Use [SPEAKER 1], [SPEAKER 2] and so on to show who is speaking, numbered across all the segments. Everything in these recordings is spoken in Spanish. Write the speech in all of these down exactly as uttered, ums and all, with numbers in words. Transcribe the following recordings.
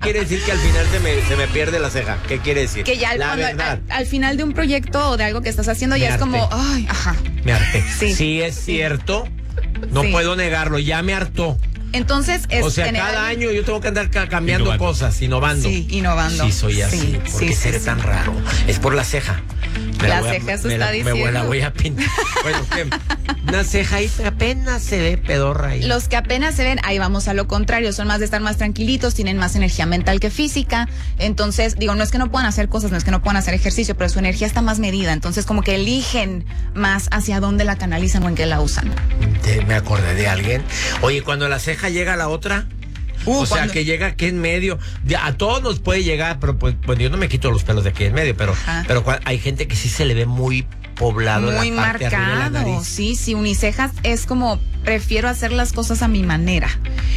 [SPEAKER 1] quiere decir que al final se me, se me pierde la ceja? ¿Qué quiere decir?
[SPEAKER 2] Que ya al,
[SPEAKER 1] la
[SPEAKER 2] cuando,
[SPEAKER 1] verdad.
[SPEAKER 2] al, al final de un proyecto o de algo que estás haciendo,
[SPEAKER 1] Me
[SPEAKER 2] ya
[SPEAKER 1] harté.
[SPEAKER 2] es como, ay, ajá.
[SPEAKER 1] Me harté.
[SPEAKER 2] Sí.
[SPEAKER 1] Sí, es cierto. No
[SPEAKER 2] Sí.
[SPEAKER 1] puedo negarlo, ya me hartó.
[SPEAKER 2] Entonces, es
[SPEAKER 1] O sea,
[SPEAKER 2] general-
[SPEAKER 1] cada año yo tengo que andar ca- cambiando
[SPEAKER 3] Innovando.
[SPEAKER 1] cosas, innovando.
[SPEAKER 2] Sí, innovando.
[SPEAKER 1] Sí, soy así.
[SPEAKER 2] Sí,
[SPEAKER 1] ¿Por qué
[SPEAKER 2] sí,
[SPEAKER 1] seré
[SPEAKER 2] sí,
[SPEAKER 1] tan
[SPEAKER 2] sí.
[SPEAKER 1] raro? Es por la ceja. Me
[SPEAKER 2] La
[SPEAKER 1] voy a-
[SPEAKER 2] ceja, eso
[SPEAKER 1] me
[SPEAKER 2] está
[SPEAKER 1] la, me voy-
[SPEAKER 2] diciendo.
[SPEAKER 1] la voy a pintar. Bueno, ¿qué? Una ceja ahí apenas se ve pedorra ahí.
[SPEAKER 2] Los que apenas se ven, ahí vamos a lo contrario, son más de estar más tranquilitos, tienen más energía mental que física. Entonces, digo, no es que no puedan hacer cosas, no es que no puedan hacer ejercicio, pero su energía está más medida. Entonces, como que eligen más hacia dónde la canalizan o en qué la usan.
[SPEAKER 1] Te- me acordé de alguien. Oye, cuando la ceja llega a la otra.
[SPEAKER 2] Uh,
[SPEAKER 1] o sea,
[SPEAKER 2] cuando-
[SPEAKER 1] que llega aquí en medio. De- A todos nos puede llegar, pero pues, bueno, yo no me quito los pelos de aquí en medio, pero,
[SPEAKER 2] Ajá.
[SPEAKER 1] pero cua- hay gente que sí se le ve muy poblado
[SPEAKER 2] Muy
[SPEAKER 1] la parte arriba de la
[SPEAKER 2] marcado,
[SPEAKER 1] nariz.
[SPEAKER 2] sí, sí, unicejas es como, prefiero hacer las cosas a mi manera.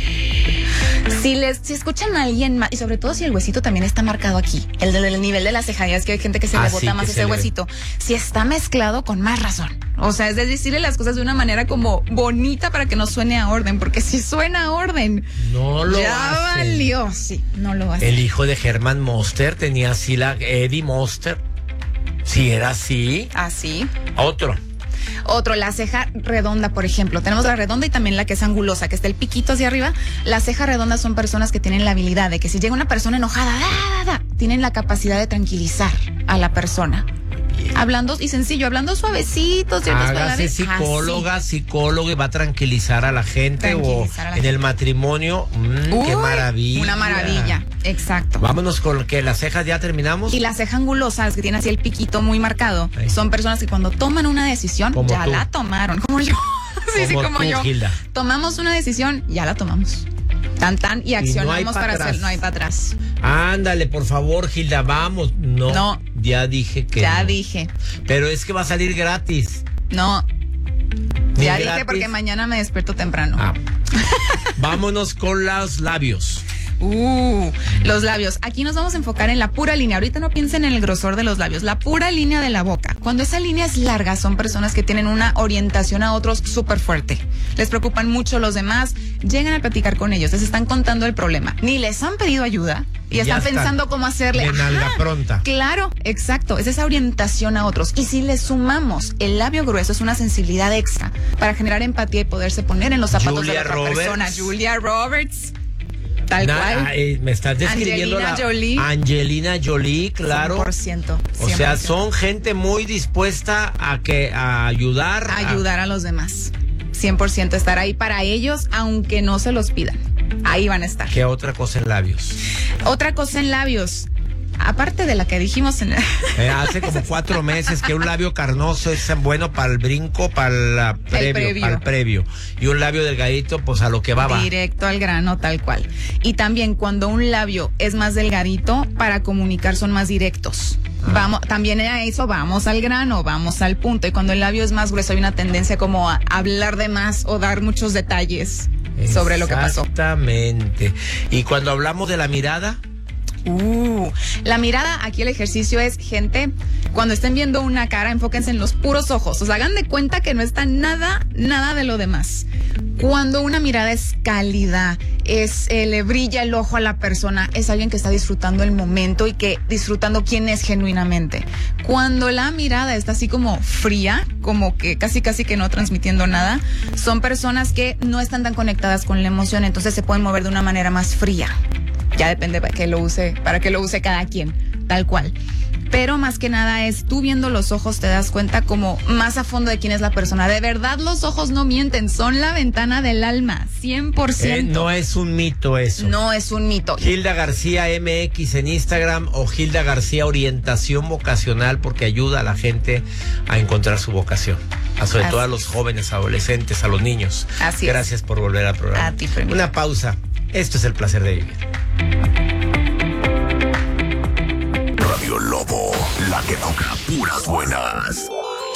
[SPEAKER 2] Si les, si escuchan a alguien más, y sobre todo si el huesito también está marcado aquí, el del el nivel de las cejas, ya es que hay gente que se
[SPEAKER 1] Ah,
[SPEAKER 2] le
[SPEAKER 1] sí,
[SPEAKER 2] bota más
[SPEAKER 1] que se
[SPEAKER 2] ese
[SPEAKER 1] le ve.
[SPEAKER 2] huesito. Si está mezclado, con más razón. O sea, es de decirle las cosas de una manera como bonita para que no suene a orden, porque si suena a orden,
[SPEAKER 1] No lo
[SPEAKER 2] ya
[SPEAKER 1] hace.
[SPEAKER 2] valió. Sí, no lo hace.
[SPEAKER 1] El hijo de Herman Monster tenía así la Eddie Monster. Si era así.
[SPEAKER 2] Así.
[SPEAKER 1] Otro.
[SPEAKER 2] Otro, la ceja redonda, por ejemplo. Tenemos la redonda y también la que es angulosa, que está el piquito hacia arriba. La ceja redonda son personas que tienen la habilidad de que si llega una persona enojada, da, da, da, tienen la capacidad de tranquilizar a la persona. Hablando, y sencillo, hablando suavecito, ciertas
[SPEAKER 1] Hágase
[SPEAKER 2] palabras.
[SPEAKER 1] psicóloga,
[SPEAKER 2] Así.
[SPEAKER 1] psicólogo y va a tranquilizar a la gente.
[SPEAKER 2] Tranquilizar
[SPEAKER 1] O
[SPEAKER 2] a la
[SPEAKER 1] en
[SPEAKER 2] gente.
[SPEAKER 1] el matrimonio. mm, qué
[SPEAKER 2] Uy,
[SPEAKER 1] maravilla.
[SPEAKER 2] Una maravilla, exacto.
[SPEAKER 1] Vámonos con que las cejas ya terminamos.
[SPEAKER 2] Y la ceja angulosa, las que tiene así el piquito muy marcado,
[SPEAKER 1] Ahí.
[SPEAKER 2] son personas que cuando toman una decisión,
[SPEAKER 1] Como
[SPEAKER 2] ya
[SPEAKER 1] tú.
[SPEAKER 2] la tomaron. Como yo. Sí, sí,
[SPEAKER 1] Como
[SPEAKER 2] como
[SPEAKER 1] tú,
[SPEAKER 2] yo.
[SPEAKER 1] Gilda.
[SPEAKER 2] Tomamos una decisión, ya la tomamos. Tan, tan, y
[SPEAKER 1] no hay
[SPEAKER 2] accionamos
[SPEAKER 1] pa'
[SPEAKER 2] para
[SPEAKER 1] atrás.
[SPEAKER 2] hacer, no hay para atrás.
[SPEAKER 1] Ándale, por favor, Gilda, vamos. No.
[SPEAKER 2] No.
[SPEAKER 1] Ya dije que.
[SPEAKER 2] Ya
[SPEAKER 1] no.
[SPEAKER 2] dije.
[SPEAKER 1] Pero es que va a salir gratis.
[SPEAKER 2] No.
[SPEAKER 1] Ni
[SPEAKER 2] Ya
[SPEAKER 1] gratis.
[SPEAKER 2] dije porque mañana me despierto temprano.
[SPEAKER 1] Ah. Vámonos con los labios.
[SPEAKER 2] Uh, los labios. Aquí nos vamos a enfocar en la pura línea. Ahorita no piensen en el grosor de los labios. La pura línea de la boca. Cuando esa línea es larga, son personas que tienen una orientación a otros súper fuerte. Les preocupan mucho los demás. Llegan a platicar con ellos. Les están contando el problema. Ni les han pedido ayuda. Y
[SPEAKER 1] Ya
[SPEAKER 2] están
[SPEAKER 1] están
[SPEAKER 2] pensando cómo hacerle.
[SPEAKER 1] de nalga
[SPEAKER 2] Ajá,
[SPEAKER 1] pronta.
[SPEAKER 2] Claro, exacto. Es esa orientación a otros. Y si le sumamos el labio grueso, es una sensibilidad extra para generar empatía y poderse poner en los zapatos
[SPEAKER 1] Julia
[SPEAKER 2] de la otra
[SPEAKER 1] Roberts.
[SPEAKER 2] persona. Julia Roberts. Tal
[SPEAKER 1] Na-
[SPEAKER 2] cual.
[SPEAKER 1] eh, me estás describiendo
[SPEAKER 2] Angelina
[SPEAKER 1] la
[SPEAKER 2] Jolie.
[SPEAKER 1] Angelina Jolie, claro.
[SPEAKER 2] cien por ciento.
[SPEAKER 1] O sea, son gente muy dispuesta a que a ayudar. a-
[SPEAKER 2] ayudar a los demás. cien por ciento estar ahí para ellos, aunque no se los pidan. Ahí van a estar.
[SPEAKER 1] ¿Qué otra cosa en labios?
[SPEAKER 2] Otra cosa en labios. Aparte de la que dijimos en
[SPEAKER 1] Eh, hace como cuatro meses que un labio carnoso es bueno para el brinco, para la previo,
[SPEAKER 2] previo.
[SPEAKER 1] para el previo. Y un labio delgadito, pues a lo que va, va.
[SPEAKER 2] Directo al grano, tal cual. Y también cuando un labio es más delgadito, para comunicar son más directos.
[SPEAKER 1] Ah.
[SPEAKER 2] Vamos, también a eso vamos al grano, vamos al punto. Y cuando el labio es más grueso hay una tendencia como a hablar de más o dar muchos detalles sobre lo que pasó.
[SPEAKER 1] Exactamente. Y cuando hablamos de la mirada,
[SPEAKER 2] Uh, la mirada, aquí el ejercicio es, gente, cuando estén viendo una cara, enfóquense en los puros ojos. O sea, hagan de cuenta que no está nada, nada de lo demás. Cuando una mirada es cálida, es, eh, le brilla el ojo a la persona, es alguien que está disfrutando el momento y que disfrutando quién es genuinamente. Cuando la mirada está así como fría, como que casi casi que no transmitiendo nada, son personas que no están tan conectadas con la emoción, entonces se pueden mover de una manera más fría. Ya depende para qué lo use, para qué lo use cada quien, tal cual. Pero más que nada es, tú viendo los ojos te das cuenta como más a fondo de quién es la persona. De verdad los ojos no mienten, son la ventana del alma, cien por
[SPEAKER 1] eh,
[SPEAKER 2] ciento.
[SPEAKER 1] no es un mito eso.
[SPEAKER 2] No es un mito.
[SPEAKER 1] Gilda García M X en Instagram o Gilda García Orientación Vocacional, porque ayuda a la gente a encontrar su vocación. A sobre
[SPEAKER 2] Así
[SPEAKER 1] todo a
[SPEAKER 2] es.
[SPEAKER 1] los jóvenes, adolescentes, a los niños.
[SPEAKER 2] Así es.
[SPEAKER 1] Gracias por volver al programa.
[SPEAKER 2] A ti, Fermín.
[SPEAKER 1] Una pausa. Esto es El Placer de Vivir.
[SPEAKER 3] Radio Lobo, la que toca puras buenas.